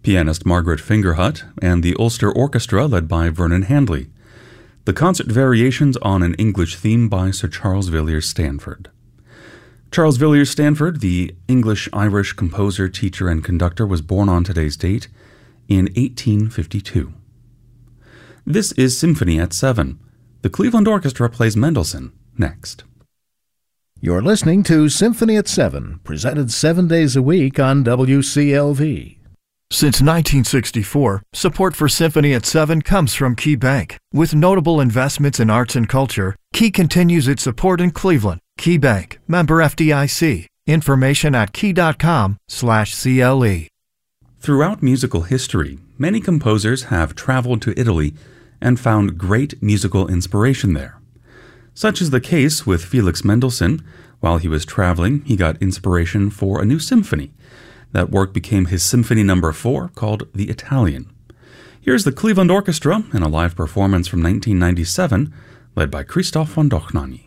pianist Margaret Fingerhut, and the Ulster Orchestra led by Vernon Handley. The concert variations on an English theme by Sir Charles Villiers Stanford. Charles Villiers Stanford, the English-Irish composer, teacher, and conductor, was born on today's date in 1852. This is Symphony at 7. The Cleveland Orchestra plays Mendelssohn next. You're listening to Symphony at 7, presented 7 days a week on WCLV. Since 1964, support for Symphony at 7 comes from Key Bank. With notable investments in arts and culture, Key continues its support in Cleveland. Key Bank, member FDIC. Information at key.com/CLE. Throughout musical history, many composers have traveled to Italy and found great musical inspiration there. Such is the case with Felix Mendelssohn. While he was traveling, he got inspiration for a new symphony. That work became his Symphony No. 4, called The Italian. Here's the Cleveland Orchestra in a live performance from 1997, led by Christoph von Dohnanyi.